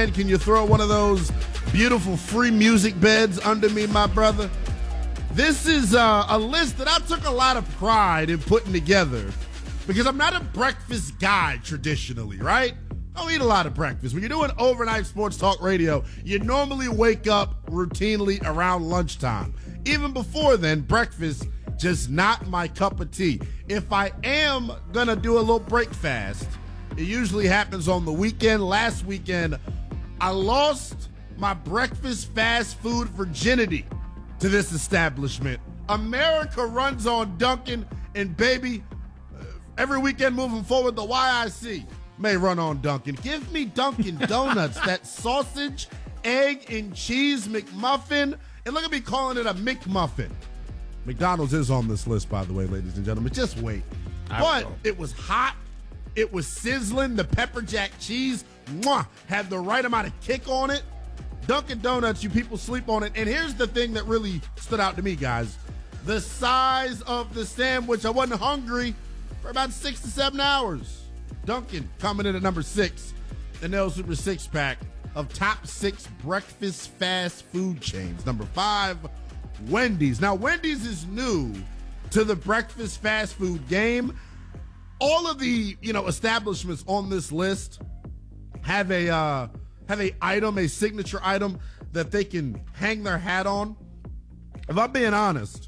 can. Can you throw one of those beautiful free music beds under me, my brother? This is a list that I took a lot of pride in putting together because I'm not a breakfast guy traditionally, right? I don't eat a lot of breakfast. When you're doing overnight sports talk radio, you normally wake up routinely around lunchtime. Even before then, breakfast, just not my cup of tea. If I am going to do a little break fast, it usually happens on the weekend. Last weekend, I lost my breakfast fast food virginity to this establishment. America runs on Dunkin', and baby, every weekend moving forward, the YIC may run on Dunkin'. Give me Dunkin' Donuts, that sausage, egg, and cheese McMuffin. And look at me calling it a McMuffin. McDonald's is on this list, by the way, ladies and gentlemen. Just wait. But it was hot. It was sizzling. The pepper jack cheese had the right amount of kick on it. Dunkin' Donuts, you people sleep on it. And here's the thing that really stood out to me, guys. The size of the sandwich. I wasn't hungry for about 6 to 7 hours. Dunkin' coming in at number 6, the Nell Super 6-pack of top 6 breakfast fast food chains. Number 5, Wendy's. Now, Wendy's is new to the breakfast fast food game. All of the, establishments on this list have a signature item that they can hang their hat on. If I'm being honest,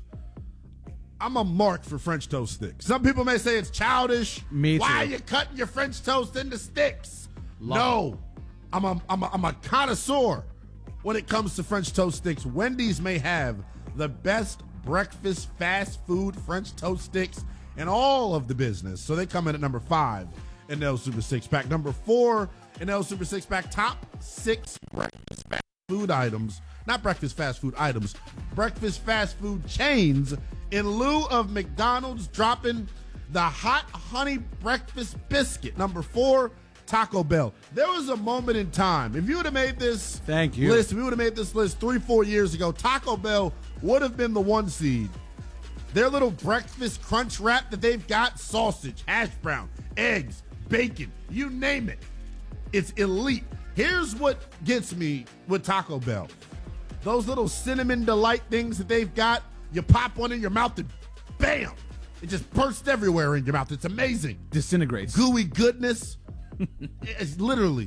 I'm a mark for French toast sticks. Some people may say it's childish. Me too. Why are you cutting your French toast into sticks? No, I'm a connoisseur when it comes to French toast sticks. Wendy's may have the best breakfast fast food French toast sticks in all of the business. So they come in at number 5 in the L Super 6-pack. Number 4 in the L Super 6-pack, top 6 breakfast fast food items. Not breakfast fast food items, breakfast fast food chains in lieu of McDonald's dropping the hot honey breakfast biscuit. Number 4, Taco Bell. There was a moment in time, if you would have made this list, if we would have made this list 3-4 years ago, Taco Bell would have been the 1 seed. Their little breakfast crunch wrap that they've got, sausage, hash brown, eggs, bacon, you name it. It's elite. Here's what gets me with Taco Bell. Those little cinnamon delight things that they've got, you pop one in your mouth and bam, it just bursts everywhere in your mouth. It's amazing. Disintegrates. Gooey goodness. It's literally,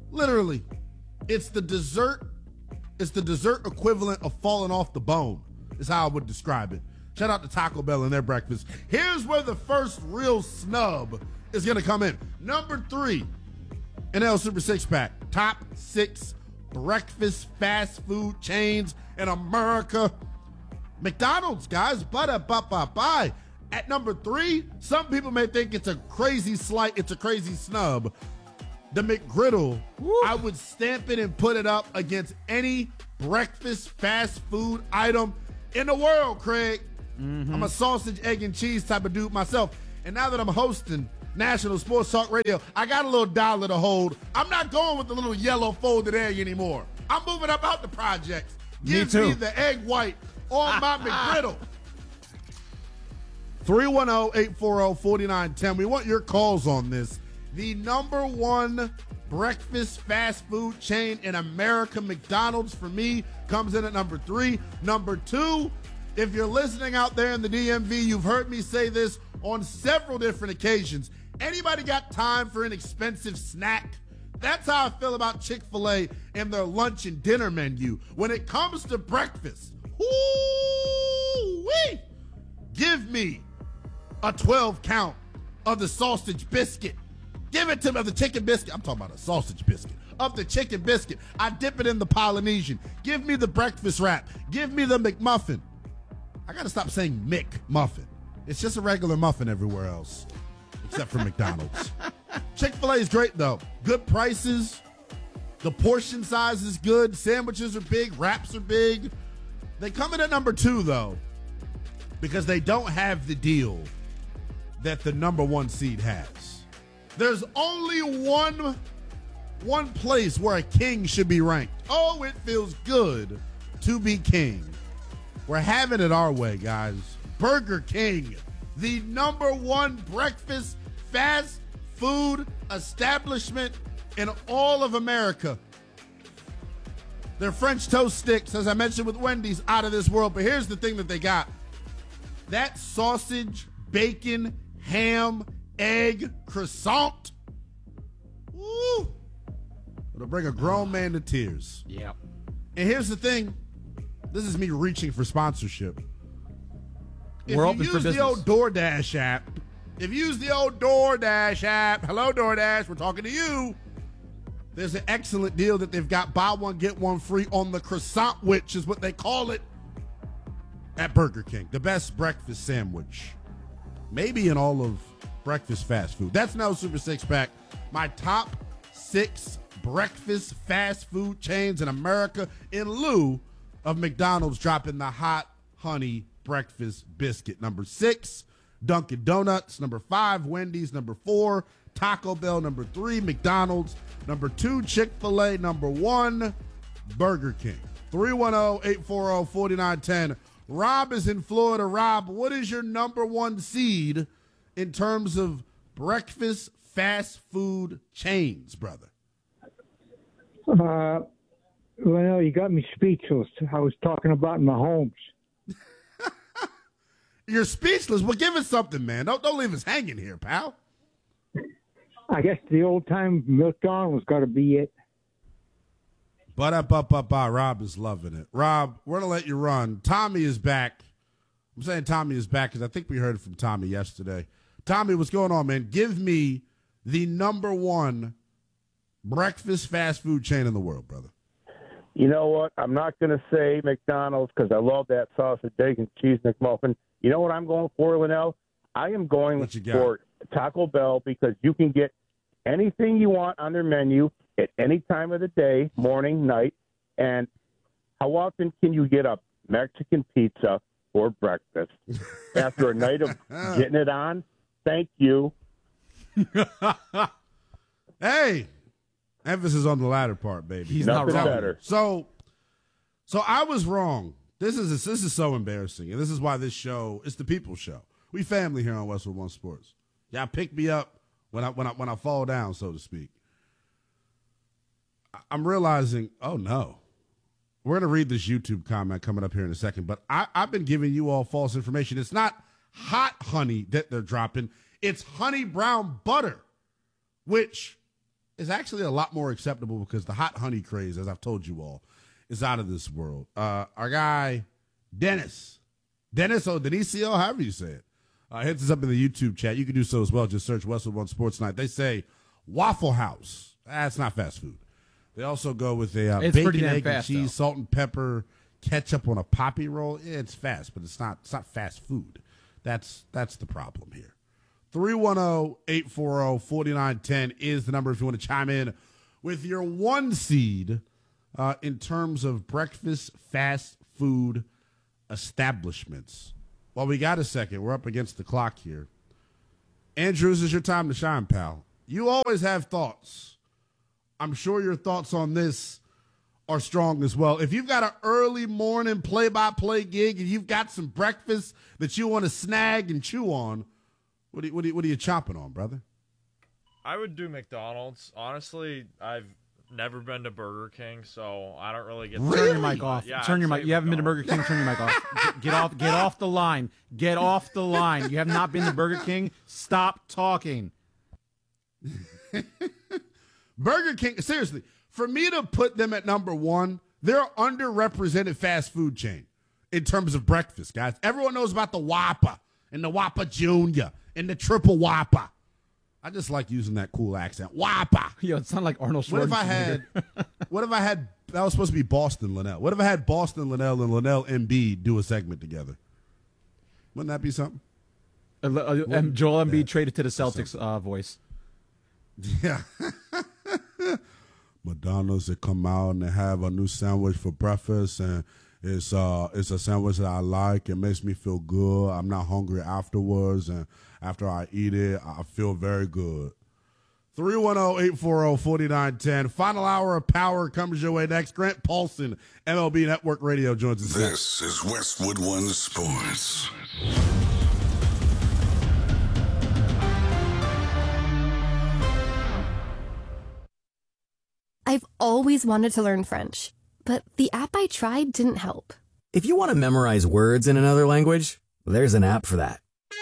it's the dessert equivalent of falling off the bone is how I would describe it. Shout out to Taco Bell and their breakfast. Here's where the first real snub is going to come in. Number 3, an L Super 6-pack, top 6 breakfast fast food chains in America. McDonald's, guys, bye. At number 3, some people may think it's a crazy slight, it's a crazy snub. The McGriddle, I would stamp it and put it up against any breakfast fast food item in the world, Craig. I'm a sausage, egg, and cheese type of dude myself. And now that I'm hosting National Sports Talk Radio, I got a little dollar to hold. I'm not going with the little yellow folded egg anymore. I'm moving up out the projects. Give me the egg white on my McGriddle. 310-840-4910. We want your calls on this. The number 1 breakfast fast food chain in America, McDonald's, for me, comes in at number 3. Number 2, if you're listening out there in the DMV, you've heard me say this on several different occasions. Anybody got time for an expensive snack? That's how I feel about Chick-fil-A and their lunch and dinner menu. When it comes to breakfast, woo-wee, give me a 12 count of the sausage biscuit. Give it to me, of the chicken biscuit. I'm talking about a sausage biscuit. Of the chicken biscuit. I dip it in the Polynesian. Give me the breakfast wrap. Give me the McMuffin. I got to stop saying McMuffin. It's just a regular muffin everywhere else, except for McDonald's. Chick-fil-A is great, though. Good prices. The portion size is good. Sandwiches are big. Wraps are big. They come in at number 2, though, because they don't have the deal that the number 1 seed has. There's only one place where a king should be ranked. Oh, it feels good to be king. We're having it our way, guys. Burger King, the number 1 breakfast fast food establishment in all of America. Their French toast sticks, as I mentioned with Wendy's, out of this world. But here's the thing that they got. That sausage, bacon, ham, egg, croissant. Woo! It'll bring a grown man to tears. Yeah. And here's the thing. This is me reaching for sponsorship. We're open for business. If you use the old DoorDash app, hello DoorDash, we're talking to you. There's an excellent deal that they've got buy one, get one free on the croissant, which is what they call it at Burger King. The best breakfast sandwich. Maybe in all of breakfast fast food. That's now Super Six Pack. My top 6 breakfast fast food chains in America in lieu of McDonald's dropping the hot honey breakfast biscuit. Number 6, Dunkin' Donuts. Number 5, Wendy's. Number 4, Taco Bell. Number 3, McDonald's. Number 2, Chick-fil-A. Number 1, Burger King. 310-840-4910. Rob is in Florida. Rob, what is your number 1 seed in terms of breakfast fast food chains, brother? Well, you got me speechless. I was talking about Mahomes. You're speechless. Well, give us something, man. Don't leave us hanging here, pal. I guess the old-time McDonald's got to be it. Rob is loving it. Rob, we're going to let you run. Tommy is back. I'm saying Tommy is back because I think we heard from Tommy yesterday. Tommy, what's going on, man? Give me the number 1 breakfast fast food chain in the world, brother. You know what? I'm not going to say McDonald's because I love that sausage, bacon, cheese McMuffin. You know what I'm going for, Linnell? I am going for Taco Bell because you can get anything you want on their menu at any time of the day, morning, night. And how often can you get a Mexican pizza for breakfast after a night of getting it on? Thank you. Hey, emphasis on the latter part, baby. He's not wrong. Better. So I was wrong. This is so embarrassing, and this is why this show is the people's show. We family here on Westwood One Sports. Y'all pick me up when I fall down, so to speak. I'm realizing, oh no, we're gonna read this YouTube comment coming up here in a second. But I've been giving you all false information. It's not hot honey that they're dropping. It's honey brown butter, which is actually a lot more acceptable because the hot honey craze, as I've told you all, is out of this world. Our guy, Dennis or Denisio, however you say it, hits us up in the YouTube chat. You can do so as well. Just search Westwood One Sports Night. They say Waffle House. That's not fast food. They also go with a bacon, egg, and cheese, salt and pepper, ketchup on a poppy roll. Yeah, it's fast, but it's not fast food. That's the problem here. 310-840-4910 is the number if you want to chime in with your 1 seed in terms of breakfast fast food establishments. Well, we got a second. We're up against the clock here. Andrews, is your time to shine, pal. You always have thoughts. I'm sure your thoughts on this are strong as well. If you've got an early morning play-by-play gig and you've got some breakfast that you want to snag and chew on, what are you chomping on, brother? I would do McDonald's. Honestly, I've never been to Burger King, so I don't really get. Turn your mic off. Yeah, turn your mic. You haven't been to Burger King. Turn your mic off. Get off the line. Get off the line. You have not been to Burger King. Stop talking. Burger King, seriously, for me to put them at number 1, they're an underrepresented fast food chain in terms of breakfast, guys. Everyone knows about the Whopper and the Whopper Jr. and the Triple Whopper. I just like using that cool accent. Whopper. Yo, it sounded like Arnold Schwarzenegger. What if I had, that was supposed to be Boston Linnell. What if I had Boston Linnell and Linnell Embiid do a segment together? Wouldn't that be something? Joel Embiid traded to the Celtics voice. Yeah. McDonald's, they come out and they have a new sandwich for breakfast, and it's a sandwich that I like. It makes me feel good. I'm not hungry afterwards, and after I eat it, I feel very good. 310-840-4910. Final hour of power comes your way next. Grant Paulson, MLB Network Radio, joins us next. This is Westwood One Sports. I've always wanted to learn French. but the app I tried didn't help. If you want to memorize words in another language, there's an app for that.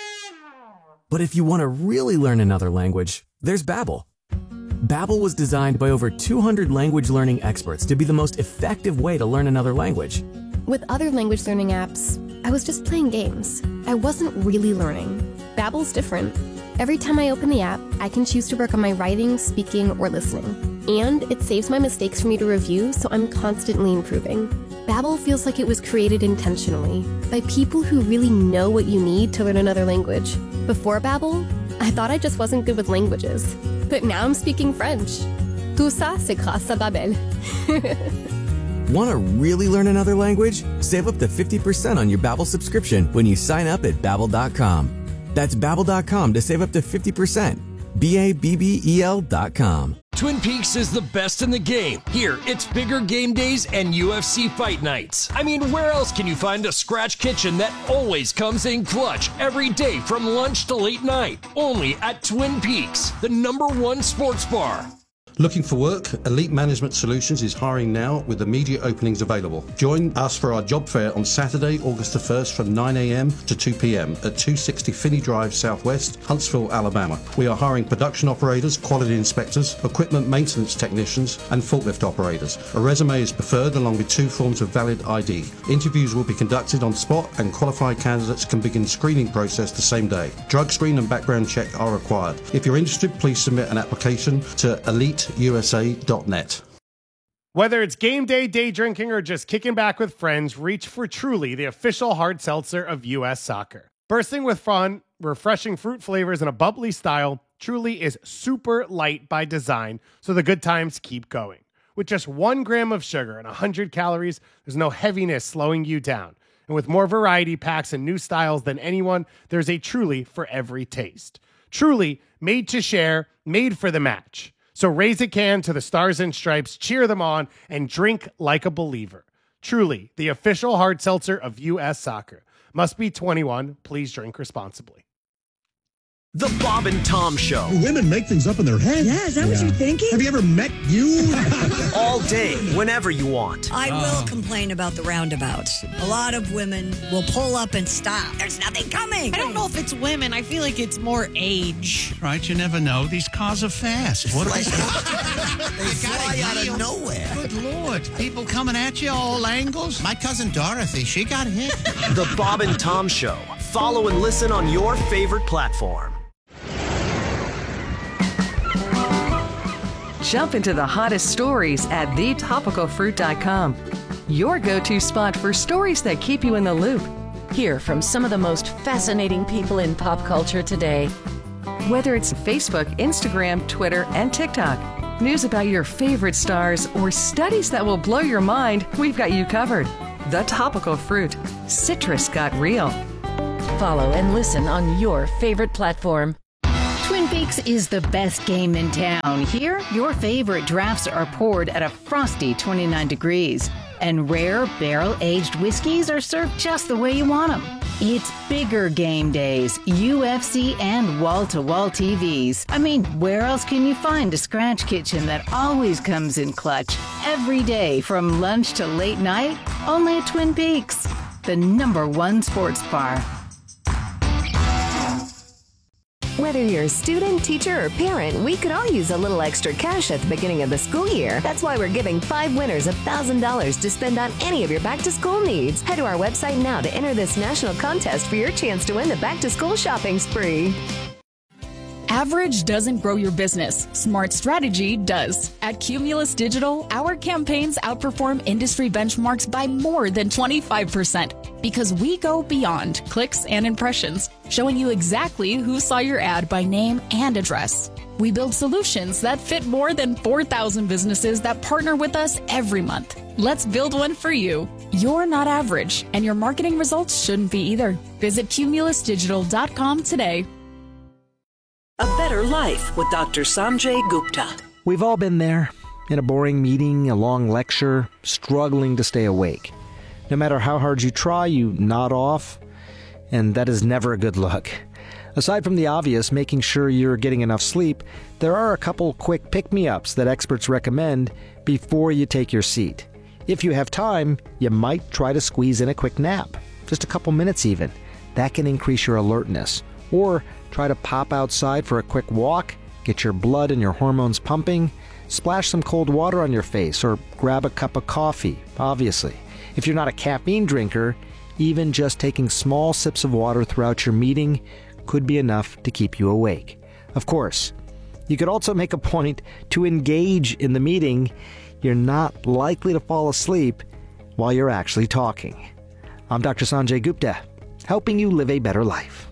But if you want to really learn another language, there's Babbel. Babbel was designed by over 200 language learning experts to be the most effective way to learn another language. With other language learning apps, I was just playing games. I wasn't really learning. Babbel's different. Every time I open the app, I can choose to work on my writing, speaking, or listening. And it saves my mistakes for me to review, so I'm constantly improving. Babbel feels like it was created intentionally by people who really know what you need to learn another language. Before Babbel, I thought I just wasn't good with languages. But now I'm speaking French. Tout ça, c'est grâce à Babbel. Want to really learn another language? Save up to 50% on your Babbel subscription when you sign up at Babbel.com. That's Babbel.com to save up to 50%. Babbel.com. Twin Peaks is the best in the game. Here, it's bigger game days and UFC fight nights. I mean, where else can you find a scratch kitchen that always comes in clutch every day from lunch to late night? Only at Twin Peaks, the #1 sports bar. Looking for work? Elite Management Solutions is hiring now with immediate openings available. Join us for our job fair on Saturday, August the 1st from 9 a.m. to 2 p.m. at 260 Finney Drive Southwest, Huntsville, Alabama. We are hiring production operators, quality inspectors, equipment maintenance technicians, and forklift operators. A resume is preferred along with 2 forms of valid ID. Interviews will be conducted on spot and qualified candidates can begin screening process the same day. Drug screen and background check are required. If you're interested, please submit an application to eliteusa.net. Whether it's game day, day drinking, or just kicking back with friends, reach for Truly, the official hard seltzer of U.S. Soccer. Bursting with fun, refreshing fruit flavors, and a bubbly style, Truly is super light by design, so the good times keep going. With just 1 gram of sugar and 100 calories, there's no heaviness slowing you down. And with more variety packs and new styles than anyone, there's a Truly for every taste. Truly, made to share, made for the match. So raise a can to the Stars and Stripes, cheer them on, and drink like a believer. Truly, the official hard seltzer of U.S. Soccer. Must be 21. Please drink responsibly. The Bob and Tom Show. Women make things up in their head. Yeah, is that what you're thinking? Have you ever met you? All day, whenever you want. I will complain about the roundabouts. A lot of women will pull up and stop. There's nothing coming. I don't know if it's women. I feel like it's more age. Right, you never know. These cars are fast. What They fly out of nowhere. Good Lord. People coming at you all angles. My cousin Dorothy, she got hit. The Bob and Tom Show. Follow and listen on your favorite platform. Jump into the hottest stories at thetopicalfruit.com. Your go-to spot for stories that keep you in the loop. Hear from some of the most fascinating people in pop culture today. Whether it's Facebook, Instagram, Twitter, and TikTok, news about your favorite stars, or studies that will blow your mind, we've got you covered. The Topical Fruit. Citrus got real. Follow and listen on your favorite platform. Twin Peaks is the best game in town. Here, your favorite drafts are poured at a frosty 29 degrees. And rare, barrel-aged whiskeys are served just the way you want them. It's bigger game days, UFC, and wall-to-wall TVs. I mean, where else can you find a scratch kitchen that always comes in clutch? Every day, from lunch to late night, only at Twin Peaks, the #1 sports bar. Whether you're a student, teacher, or parent, we could all use a little extra cash at the beginning of the school year. That's why we're giving 5 winners $1,000 to spend on any of your back-to-school needs. Head to our website now to enter this national contest for your chance to win the back-to-school shopping spree. Average doesn't grow your business. Smart strategy does. At Cumulus Digital, our campaigns outperform industry benchmarks by more than 25% because we go beyond clicks and impressions, showing you exactly who saw your ad by name and address. We build solutions that fit more than 4,000 businesses that partner with us every month. Let's build one for you. You're not average, and your marketing results shouldn't be either. Visit cumulusdigital.com today. A Better Life with Dr. Sanjay Gupta. We've all been there, in a boring meeting, a long lecture, struggling to stay awake. No matter how hard you try, you nod off, and that is never a good look. Aside from the obvious, making sure you're getting enough sleep, there are a couple quick pick-me-ups that experts recommend before you take your seat. If you have time, you might try to squeeze in a quick nap, just a couple minutes even. That can increase your alertness. Or try to pop outside for a quick walk, get your blood and your hormones pumping, splash some cold water on your face, or grab a cup of coffee, obviously. If you're not a caffeine drinker, even just taking small sips of water throughout your meeting could be enough to keep you awake. Of course, you could also make a point to engage in the meeting. You're not likely to fall asleep while you're actually talking. I'm Dr. Sanjay Gupta, helping you live a better life.